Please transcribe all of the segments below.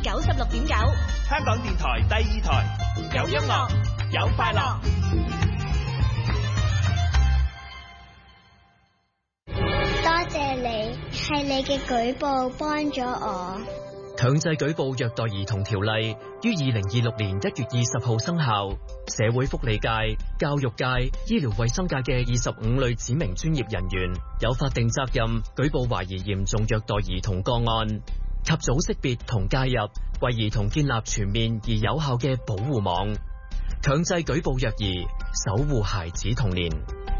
96.9， 香港電台第2台，有音樂，有快樂。 多謝你，係你嘅舉報幫咗我。 強制舉報虐待兒童條例於2026年1月20號生效，社會福利界、教育界、醫療衛生界嘅25類指明專業人員有法定責任舉報懷疑嚴重虐待兒童個案，及早識別同介入，為兒童建立全面而有效嘅保護網，強制舉報虐兒，守護孩子童年。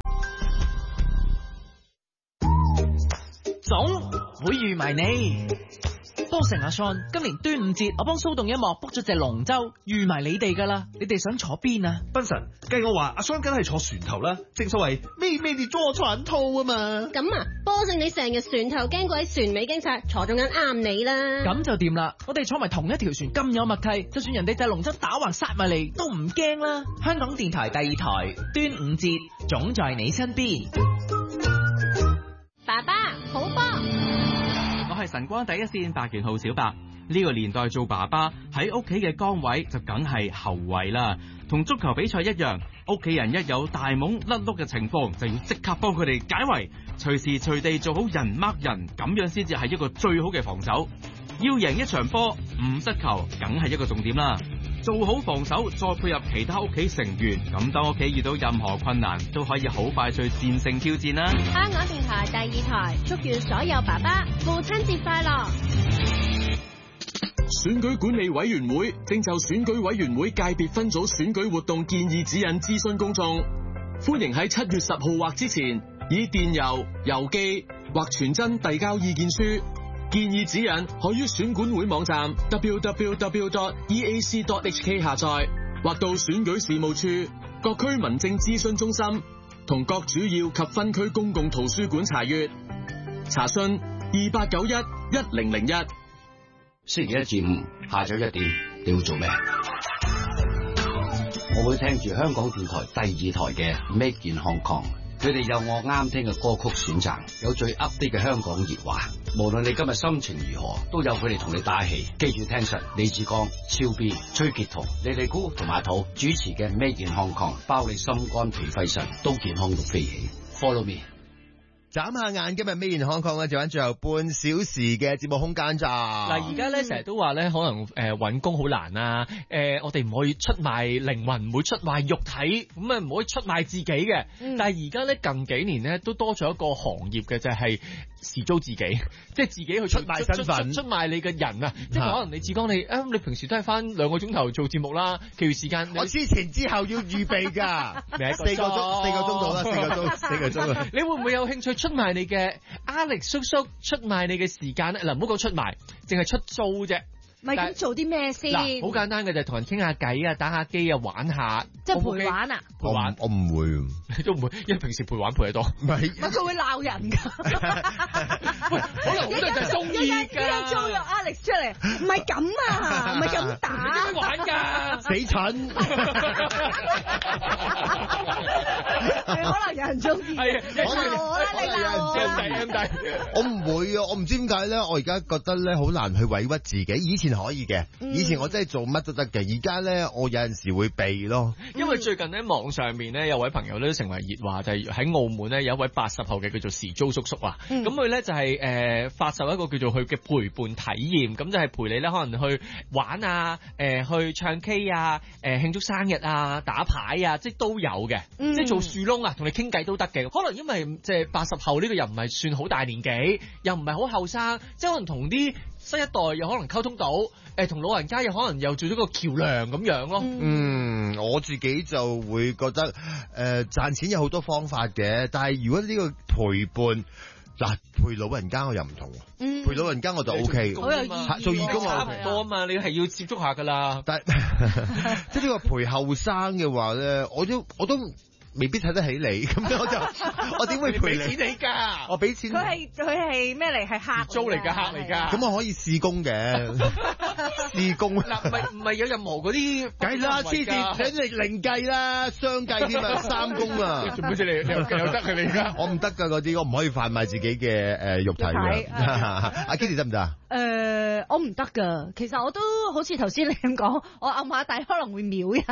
總會預埋你。波成阿 Sean， 今年端午節我幫蘇動音樂 book 咗隻龍舟，預埋你哋噶啦。你哋想坐邊啊？ 賓神，計我話阿 Sean 梗係坐船頭啦，正所謂咩地坐船頭啊嘛。 咁啊，波成你成日船頭驚鬼船尾驚晒，坐中間啱你啦。 咁就掂啦，我哋坐埋同一條船咁有默契，就算人哋隻龍舟打橫殺埋嚟都唔驚啦。香港電台第2台端午節總在你身邊。 爸爸好波。 我係晨光第一線白權號小白，呢個年代做爸爸喺屋企嘅崗位就梗係後衛啦。同足球比賽一樣，屋企人一有大懵甩碌嘅情況，就要即刻幫佢哋解圍，隨時隨地做好人掹人，咁樣先至係一個最好嘅防守。要贏一場波，唔失球梗係一個重點啦。做好防守，再配合其他屋企成員，咁當屋企遇到任何困難，都可以好快脆戰勝挑戰啦。 香港電台第2台祝願所有爸爸父親節快樂。 選舉管理委員會正就選舉委員會界別分組選舉活動建議指引諮詢公眾，歡迎喺7月10號或之前以電郵、郵寄或傳真遞交意見書。建議指引可於選管會網站 www.eac.hk 下載，或到選舉事務處、各區民政諮詢中心同各主要及分區公共圖書館查閱。查詢28911001。 星期1至5下晝1點，你會做咩？我會聽住香港電台第2台嘅 Make in Hong Kong， 佢哋有我啱聽嘅歌曲選擇，有最 update 嘅香港熱話。無論你今日心情如何，都有佢哋同你打氣。記住聽實李志剛、超 B、崔潔彤、李麗姑同阿土主持嘅 Make in Hong Kong， 包你心肝脾肺腎都健康到飛起。Follow me。 眨下眼，今日Made in Hong Kong咧，就揾最後半小時嘅節目空間咋。 嗱，而家咧成日都話咧，可能揾工好難啊。我哋唔可以出賣靈魂，唔會出賣肉體，咁啊唔可以出賣自己嘅。但係而家咧近幾年咧都多咗一個行業嘅，就係時租自己，即係自己去出賣身份，出賣你嘅人啊！即係可能你志剛你平時都係翻2個鐘頭做節目啦，其餘時間我之前之後要預備㗎，4個鐘到啦，4個鐘。 你會唔會有興趣出賣你嘅 Alex 叔叔，出賣你嘅時間咧？嗱，唔好講出賣，淨係出租啫。 咪咁做啲咩先？ 嗱，好簡單嘅就係同人傾下偈啊，打下機啊，玩下， 即係陪玩啊！ 陪玩我唔會， 你都唔會，因為平時陪玩陪得多。唔係佢會鬧人㗎。 可能好多人就係中意㗎。 一租咗 Alex 出嚟，唔係咁啊，唔係咁打。 點玩㗎？ 死蠢！ 可能有人中意。 係啊， 鬧我啦，你鬧我啦。 我唔會啊，我唔知點解咧。我而家覺得咧好難去委屈自己。以前可以嘅，以前我真係做乜都得嘅。而家咧，我有陣時會避咯。 因為最近咧網上面咧有位朋友咧都成為熱話，就係喺澳門咧有一位80後嘅叫做時租叔叔啊。咁佢咧就係發售一個叫做佢嘅陪伴體驗，咁就係陪你咧可能去玩啊，去唱 K 啊，慶祝生日啊，打牌啊，即係都有嘅。即係做樹窿啊，同你傾偈都得嘅。可能因為即係80後呢個人唔係算好大年紀，又唔係好後生，即係可能同啲新一代又可能溝通到，同老人家又可能又做咗個橋樑咁樣咯。 我自己就會覺得賺錢有好多方法嘅，但係如果呢個陪伴嗱陪老人家我又唔同，陪老人家我就 OK，做義工差唔多啊嘛，你係要接觸下噶啦。 但即係呢個陪後生嘅話咧，我都未必睇得起你，咁我點會陪你？ 俾錢你㗎， 我俾錢。 佢係咩嚟？係客租嚟㗎，客嚟㗎。 咁我可以試工嘅，試工。 嗱，唔係有任何嗰啲。 計啦，黐線，請你零計啦，雙計添啊，3工啊。 做咩啫？你又得佢你而家？ 我唔得㗎嗰啲，我唔可以販賣自己嘅肉體㗎。阿 Kitty 得唔得啊？ 我唔得㗎。其實我都好似頭先你咁講，我暗下底可能會秒人。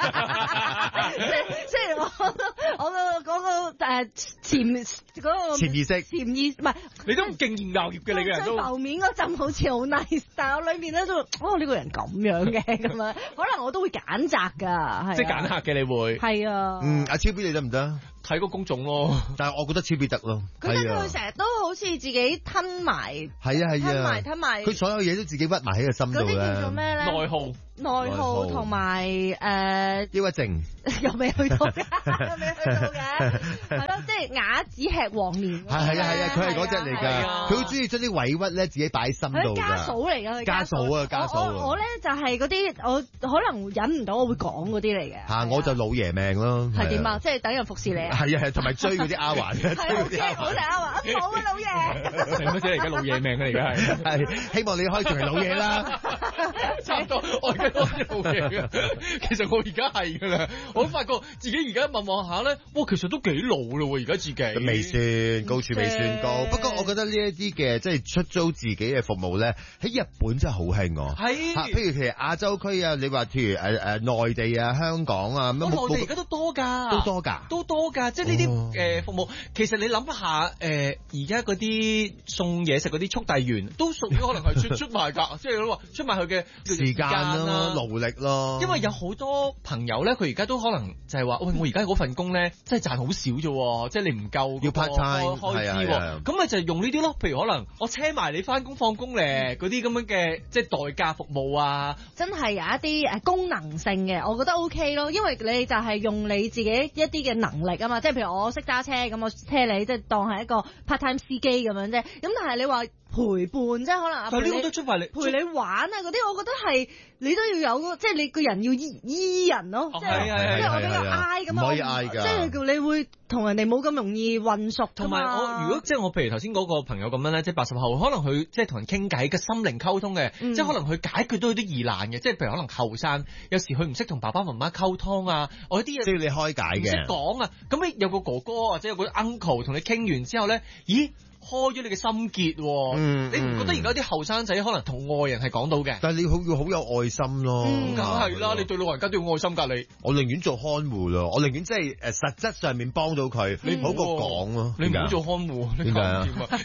即係我嗰個潛意識唔係你都唔敬業樂業嘅你嘅人都。 浮面嗰陣好似好 nice， 但係我裏面咧都呢個人咁樣嘅咁樣，可能我都會揀擇㗎。 即係揀客嘅你會。 係啊。 阿超 B 你得唔得？ 睇個工種咯， 但係我覺得超 B 得咯。 佢得佢成日都好似自己吞埋。 係啊， 吞埋。 佢所有嘢都自己屈埋喺個心度咧。 嗰啲叫做咩咧？內耗同埋抑鬱症。 又未去到嘅，係咯，即係啞子吃黃連。 係啊，佢係嗰隻嚟㗎。佢好中意將啲委屈咧自己擺喺心度㗎。 家嫂嚟㗎， 家嫂。 我咧就係嗰啲我可能忍唔到，我會講嗰啲嚟嘅。 嚇，我就老爺命咯。 係點啊？即係等人服侍你啊？ 係啊，同埋追嗰啲丫鬟。 係好正丫鬟，好啊老爺。 成乜嘢而家老爺命㗎？而家係希望你可以做係老爺啦。 差唔多，我而家都係老爺㗎。其實我而家係㗎啦。我發覺自己而家望下咧，哇，其實都幾老咯喎，而家自己。 未算高處未算高，不過我覺得呢一啲嘅即係出租自己嘅服務咧，喺日本真係好興喎。係。譬如其實亞洲區啊，你話譬如內地啊、香港啊， 咁內地而家都多㗎。都多㗎，即係呢啲服務。其實你諗下而家嗰啲送嘢食嗰啲速遞員都屬於可能係出賣㗎，即係話出賣佢嘅時間啦、勞力咯。 因為有好多朋友咧，佢而家都可能就係話，喂，我而家嗰份工咧，真係賺好少啫，即係你唔夠要 part time 開支喎。咁咪就係用呢啲咯，譬如可能我車埋你翻工放工咧，嗰啲咁樣嘅即係代駕服務啊， 真係有一啲功能性嘅，我覺得 OK 咯，因為你就係用你自己一啲嘅能力啊嘛，即係譬如我識揸車，咁我車你，即係當係一個 part time 司機咁樣啫。咁但係你話陪伴，即係可能但係呢個都出埋嚟陪你玩啊嗰啲，我覺得係你都要有，即係你個人要醫人咯，即係我比較嗌咁， 唔可以嗌㗎， 即係叫你會同人哋冇咁容易混熟。 同埋我如果即係我譬如頭先嗰個朋友咁樣咧，即係80後，可能佢即係同人傾偈嘅心靈溝通嘅，即係可能佢解決到啲疑難嘅，即係譬如可能後生有時佢唔識同爸爸媽媽溝通啊，我啲嘢即係你開解嘅， 唔識講啊，咁你有個哥哥或者有個 uncle 同你傾完之後咧，咦？開咗你嘅心結，你唔覺得而家啲後生仔可能同外人係講到嘅？ 但係你要好有愛心咯， 梗係啦，你對老人家都要愛心㗎你。 我寧願做看護咯，我寧願即係實質上面幫到佢，你好過講咯。 你唔好做看護， 點解啊？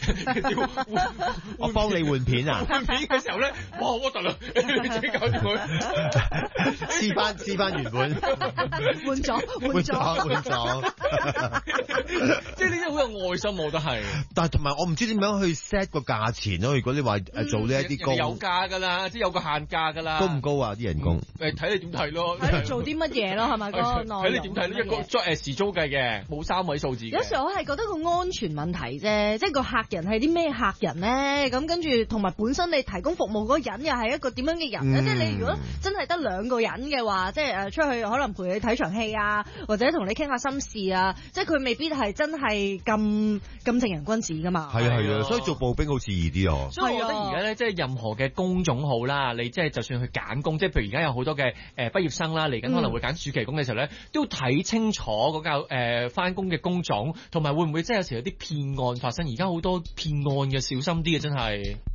我幫你換片啊！ 換片嘅時候咧，哇好核突啦！你自己搞掂佢， 黐翻原本， 換咗， 即係呢啲好有愛心，我覺得係。 但係同埋我唔知點樣去 set 個價錢咯。如果你話做呢一啲工， 有價㗎啦，即係有個限價㗎啦。 高唔高啊？啲人工？ 睇你點睇咯。 睇你做啲乜嘢咯，係咪？ 睇你點睇呢？一個時租計嘅，冇3位數字。 有時我係覺得個安全問題啫，即係個客人係啲咩客人咧？咁跟住同埋本身你提供服務嗰個人又係一個點樣嘅人咧？即係你如果真係得2個人嘅話，即係出去可能陪你睇場戲啊，或者同你傾下心事啊，即係佢未必係真係咁正人君子㗎嘛。 係啊，所以做步兵好似易啲啊。 所以我覺得而家咧，即係任何嘅工種好啦，你即係就算去揀工，即係譬如而家有好多嘅畢業生啦，嚟緊可能會揀暑期工嘅時候咧，都要睇清楚嗰個返工嘅工種，同埋會唔會即係有時有啲騙案發生？而家好多騙案嘅，小心啲嘅真係。